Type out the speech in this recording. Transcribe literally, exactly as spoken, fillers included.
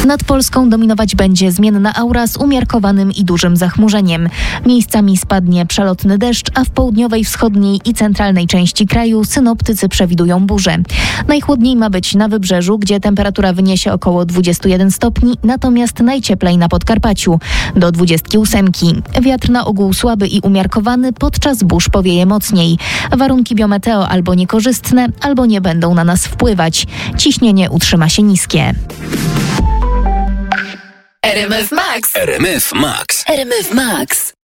Nad Polską dominować będzie zmienna aura z umiarkowanym i dużym zachmurzeniem. Miejscami spadnie przelotny deszcz, a w południowej, wschodniej i centralnej części kraju synoptycy przewidują burze. Najchłodniej ma być na Wybrzeżu, gdzie temperatura wyniesie około dwadzieścia jeden stopni, natomiast najcieplej na Podkarpaciu do dwudziestki ósemki. Wiatr na ogół słaby i umiarkowany, podczas burz powieje mocniej. Warunki biometeo albo niekorzystne, albo nie będą na nas wpływać. Ciśnienie utrzyma się niskie. R M F Max. R M F Max. R M F Max.